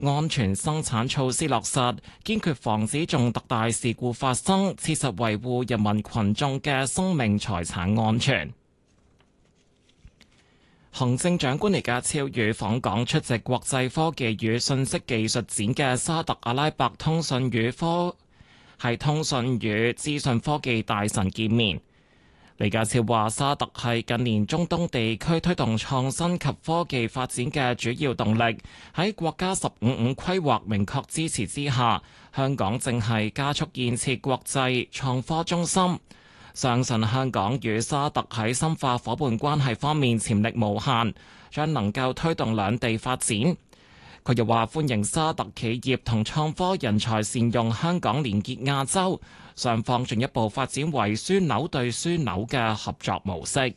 安全生產措施落實，堅決防止重特大事故發生，切實維護人民群眾嘅生命財產安全。行政長官李家超與訪港出席國際科技與信息技術展嘅沙特阿拉伯通訊與資訊科技大臣見面。李家超話：沙特係近年中東地區推動創新及科技發展嘅主要動力。喺國家15規劃明確支持之下，香港正係加速建設國際創科中心。相信香港與沙特喺深化夥伴關係方面潛力無限，將能夠推動兩地發展。佢又話歡迎沙特企業同創科人才善用香港連結亞洲，雙方進一步發展為樞紐對樞紐嘅合作模式。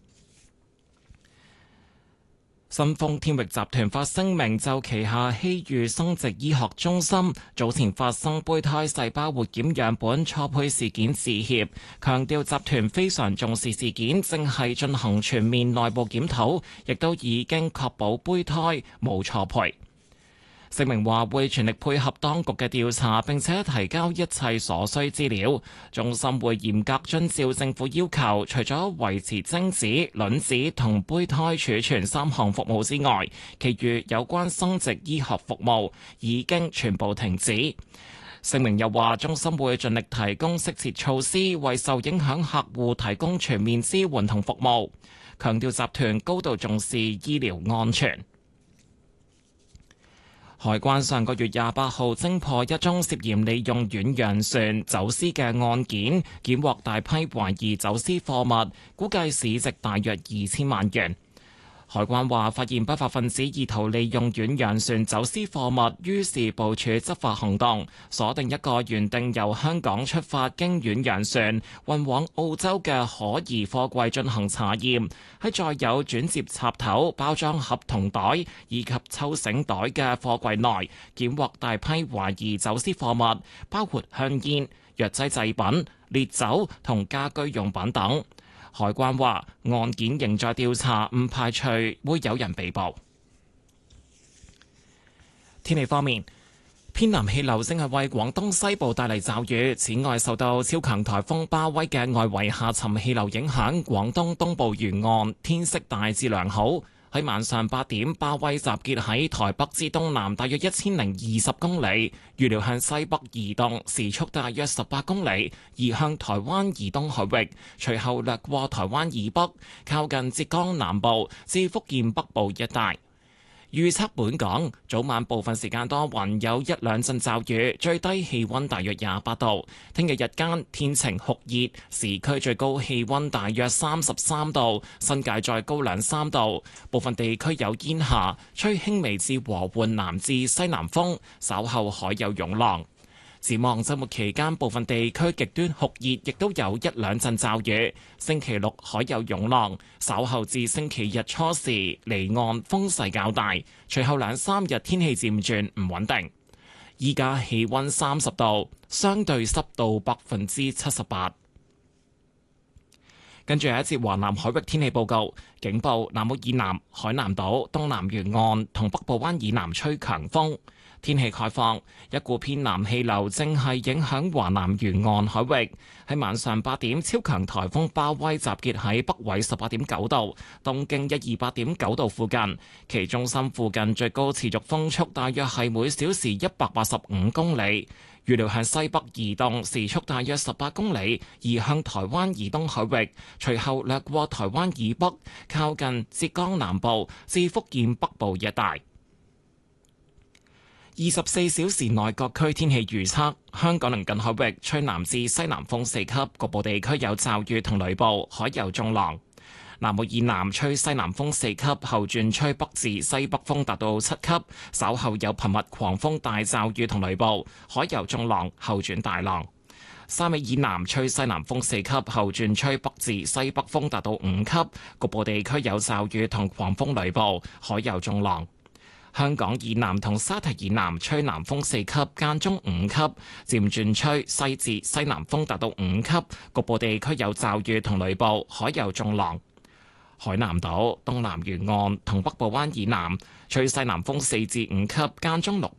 新豐天域集團發聲明就旗下希裕生殖醫學中心早前發生胚胎細胞活檢樣本錯配事件致歉，強調集團非常重視事件，正係進行全面內部檢討，亦都已經確保胚胎冇錯配。聲明話會全力配合當局嘅調查，並且提交一切所需資料。中心會嚴格遵照政府要求，除咗維持精子、卵子同胚胎儲存3項服務之外，其餘有關生殖醫學服務已經全部停止。聲明又話，中心會盡力提供適切措施，為受影響客戶提供全面支援同服務，強調集團高度重視醫療安全。海關上個月28號偵破一宗涉嫌利用遠洋船走私嘅案件，檢獲大批懷疑走私貨物，估計市值大約2000萬元。海關話發現不法分子意圖利用遠洋船走私貨物，於是部署執法行動，鎖定一個原定由香港出發經遠洋船運往澳洲嘅可疑貨櫃進行查驗，喺載有轉接插頭、包裝盒同袋以及抽繩袋嘅貨櫃內，檢獲大批懷疑走私貨物，包括香煙、藥劑製品、烈酒同家居用品等。海關話案件仍在調查，唔排除會有人被捕。天氣方面，偏南氣流正係為廣東西部帶嚟驟雨，此外受到超強颱風巴威嘅外圍下沉氣流影響，廣東東部沿岸天色大致良好。喺晚上8點，巴威集結喺台北之東南大約1020公里，預料向西北移動，時速大約18公里，移向台灣以東海域，隨後掠過台灣以北，靠近浙江南部至福建北部一帶。預測本港早晚部分時間多雲，有一兩陣驟雨，最低氣溫大約28度。聽日日間天晴酷熱，市區最高氣溫大約33度，新界再高2-3度。部分地區有煙霞，吹輕微至和緩南至西南風，稍後海有湧浪。展望週末期間，部分地區極端酷熱，亦都有一兩陣驟雨。星期六海有湧浪，稍後至星期日初時離岸風勢較大，隨後2-3日天氣漸轉唔穩定。依家氣溫30度，相對濕度78%。跟住係一節華南海域天氣報告，警報南澳以南、海南島、東南沿岸同北部灣以南吹強風。天氣概況，一股偏南氣流正係影響華南沿岸海域。喺晚上8點，超強颱風巴威集結喺北緯18.9度、東經128.9度附近，其中心附近最高持續風速大約係每小時185公里。預料向西北移動，時速大約18公里，移向台灣以東海域，隨後掠過台灣以北，靠近浙江南部至福建北部一帶。24小時內各區天氣預測：香港鄰近海域吹南至西南風4級，局部地區有驟雨同雷暴，海有中浪。南澳以南吹西南風4級，後轉吹北至西北風達到7級，稍後有頻密狂風大驟雨同雷暴，海有中浪，後轉大浪。沙尾以南吹西南風4級，後轉吹北至西北風達到5級，局部地區有驟雨同狂風雷暴，海有中浪。香港以南同沙堤以南吹南風4級，間中5級，漸轉吹西至西南風達到5級，局部地區有驟雨同雷暴，海有中浪。 海南島、東南沿岸同北部灣以南吹西南風4至5級，間中6